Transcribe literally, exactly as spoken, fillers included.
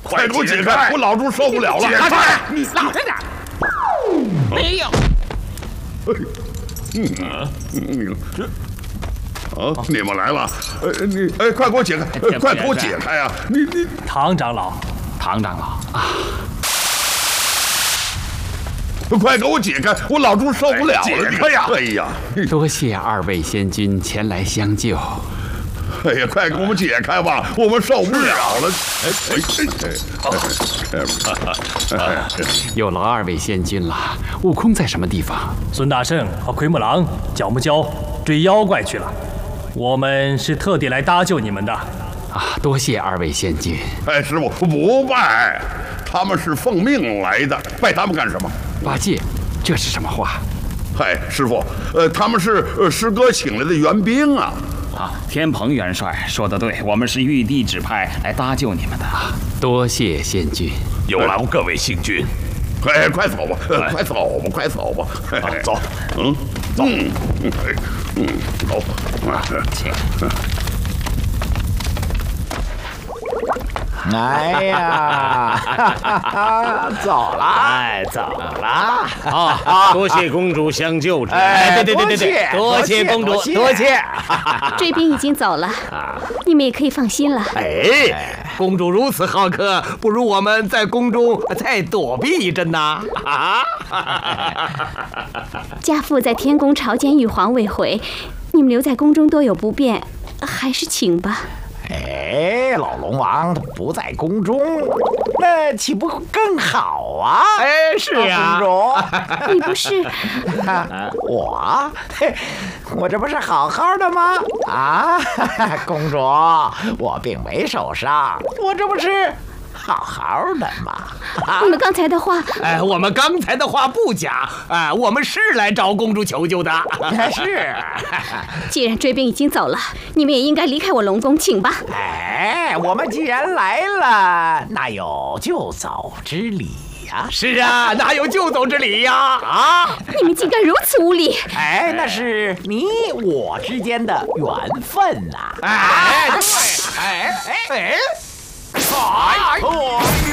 快给我解开！我老朱受不了了！ 解开！你老实点。没有。 嗯嗯，这。 啊！你们来了，呃，你哎，快给我解开，快给我解开啊！你你， 唐长老， 唐长老啊， 快给我解开！我老朱受不了了！ 解开呀！ 哎呀， 多谢二位仙君前来相救。 哎呀，快给我们解开吧，我们受不了了！ 哎哎哎，有劳二位仙君了。悟空在什么地方？ 孙大圣和奎木狼、角木蛟追妖怪去了。 我们是特地来搭救你们的， 啊！多谢二位仙君。 哎，师傅不拜，他们是奉命来的，拜他们干什么？ 八戒，这是什么话？ 嗨，师傅，呃，他们是呃师哥请来的援兵啊。 啊，天蓬元帅说得对，我们是玉帝指派来搭救你们的。 啊、多谢仙君， 有劳各位星君。 哎，快走吧，呃、快走吧，快走吧。 啊、走， 嗯，走，嗯，嗯，走， 请。 哎呀，走了， 哎，走了啊！多谢公主相救之恩。 哎， 对对对对对，多谢公主，多谢。 追兵已经走了，你们也可以放心了。 哎，公主如此好客，不如我们在宫中再躲避一阵呐！啊！ 家父在天宫朝见玉皇未回，你们留在宫中多有不便，还是请吧。 哎，老龙王他不在宫中，那岂不更好啊？ 哎，是呀， 公主， 你不是我？嘿，我这不是好好的吗？啊，公主，我并没受伤，我这不是好好的吗？ 啊、你们刚才的话， 哎，我们刚才的话不假，哎，我们是来找公主求救的。 是， 既然追兵已经走了，你们也应该离开我龙宫，请吧。 哎，我们既然来了，哪有就走之理呀？ 是啊，哪有就走之理呀？啊！ 你们竟敢如此无礼！ 哎，那是你我之间的缘分呐、啊！ 哎，对，哎哎哎。哎呦！